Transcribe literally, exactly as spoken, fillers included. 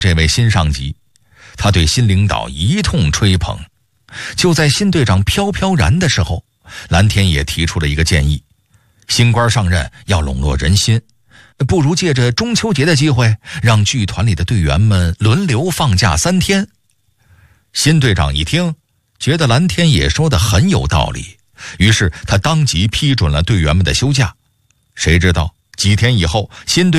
这位新上级，他对新领导一通吹捧。就在新队长飘飘然的时候，蓝天也提出了一个建议，新官上任要笼络人心，不如借着中秋节的机会，让剧团里的队员们轮流放假三天。新队长一听，觉得蓝天也说得很有道理，于是他当即批准了队员们的休假。谁知道几天以后，新队